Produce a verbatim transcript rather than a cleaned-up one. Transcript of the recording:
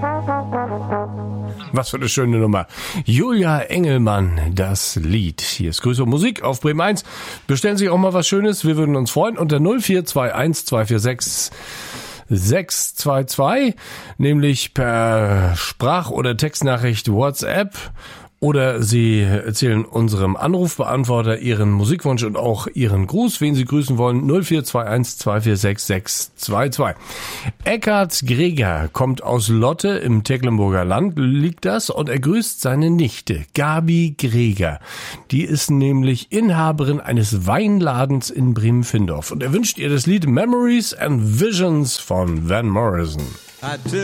Was für eine schöne Nummer. Julia Engelmann, das Lied. Hier ist Grüße und Musik auf Bremen eins. Bestellen Sie auch mal was Schönes. Wir würden uns freuen. Unter null vier zwei eins zwei vier sechs sechs zwei zwei, nämlich per Sprach- oder Textnachricht WhatsApp. Oder Sie erzählen unserem Anrufbeantworter Ihren Musikwunsch und auch Ihren Gruß, wen Sie grüßen wollen, null vier zwei eins zwei vier sechs sechs zwei zwei. Eckhard Greger kommt aus Lotte im Tecklenburger Land, liegt das, und er grüßt seine Nichte, Gabi Greger. Die ist nämlich Inhaberin eines Weinladens in Bremen-Findorf. Und er wünscht ihr das Lied Memories and Visions von Van Morrison.